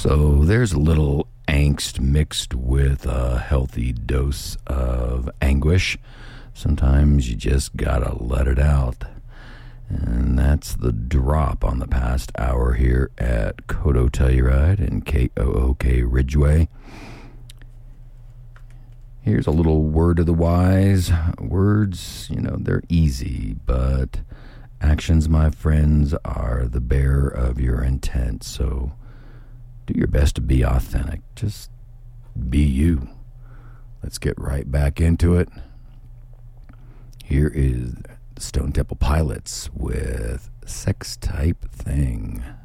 So there's a little angst mixed with a healthy dose of anguish. Sometimes you just gotta let it out. And that's the drop on the past hour here at Kodo Telluride and KOOK Ridgeway. Here's a little word of the wise. Words, they're easy, but actions, my friends, are the bearer of your intent. So do your best to be authentic. Just be you. Let's get right back into it. Here is the Stone Temple Pilots with Sex Type Thing.